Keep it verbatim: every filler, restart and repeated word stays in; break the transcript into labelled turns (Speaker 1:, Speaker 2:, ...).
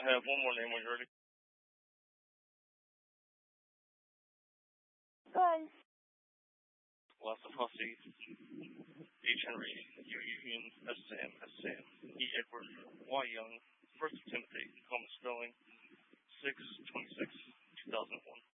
Speaker 1: I have one more name when you're ready.
Speaker 2: Go ahead.
Speaker 1: Lots of Hussey, H. Henry, U. Union, S. Sam, S. Sam, E. Edward, Y. Young, First of Timothy, common spelling, six twenty-six, two thousand one.